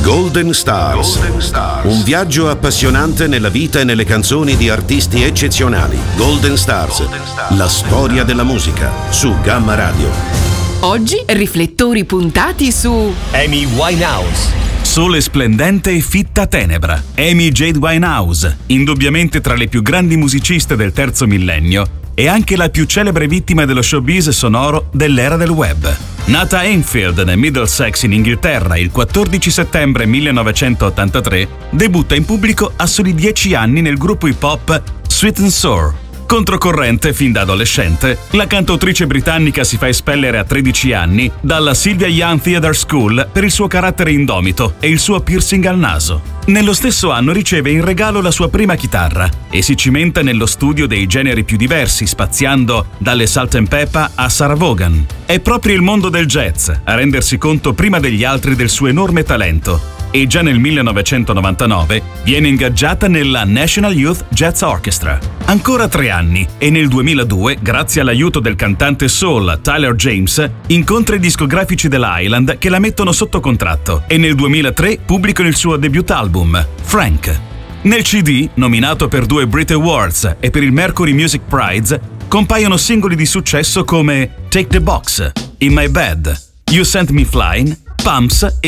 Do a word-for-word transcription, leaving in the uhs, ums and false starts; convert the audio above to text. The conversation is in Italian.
Golden Stars. Golden Stars. Un viaggio appassionante nella vita e nelle canzoni di artisti eccezionali. Golden Stars. Golden Stars. La storia della musica su Gamma Radio. Oggi riflettori puntati su Amy Winehouse. Sole splendente e fitta tenebra. Amy Jade Winehouse, indubbiamente tra le più grandi musiciste del terzo millennio e anche la più celebre vittima dello showbiz sonoro dell'era del web. Nata a Enfield, nel Middlesex in Inghilterra, il quattordici settembre millenovecentottantatré, debutta in pubblico a soli dieci anni nel gruppo hip hop Sweet and Sour. Controcorrente fin da adolescente, la cantautrice britannica si fa espellere a tredici anni dalla Sylvia Young Theatre School per il suo carattere indomito e il suo piercing al naso. Nello stesso anno riceve in regalo la sua prima chitarra e si cimenta nello studio dei generi più diversi, spaziando dalle Salt and Pepper a Sarah Vaughan. È proprio il mondo del jazz a rendersi conto prima degli altri del suo enorme talento e già nel millenovecentonovantanove viene ingaggiata nella National Youth Jazz Orchestra. Ancora tre anni e nel duemiladue, grazie all'aiuto del cantante soul Tyler James, incontra i discografici della Island che la mettono sotto contratto e nel duemilatré pubblicano il suo debut album, Frank. Nel C D, nominato per due Brit Awards e per il Mercury Music Prize, compaiono singoli di successo come Take the Box, In My Bed, You Sent Me Flying, Pumps e